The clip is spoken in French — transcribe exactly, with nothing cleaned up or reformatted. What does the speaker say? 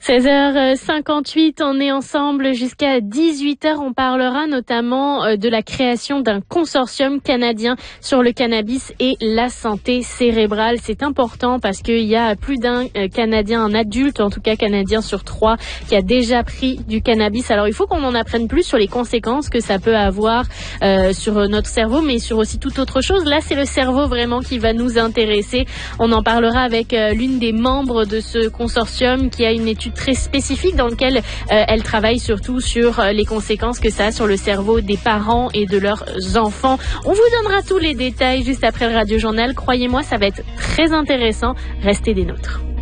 seize heures cinquante-huit, on est ensemble jusqu'à dix-huit heures. On parlera notamment de la création d'un consortium canadien sur le cannabis et la santé cérébrale. C'est important parce qu'il y a plus d'un Canadien, un adulte en tout cas Canadien sur trois, qui a déjà pris du cannabis. Alors il faut qu'on en apprenne plus sur les conséquences que ça peut avoir euh, sur notre cerveau, mais sur aussi toute autre chose. Là, c'est le cerveau vraiment qui va nous intéresser. On en parlera avec euh, l'une des membres de ce consortium qui a une étude très spécifique dans laquelle euh, elle travaille surtout sur euh, les conséquences que ça a sur le cerveau des parents et de leurs enfants. On vous donnera tous les détails juste après le Radio Journal. Croyez-moi, ça va être très intéressant. Restez des nôtres.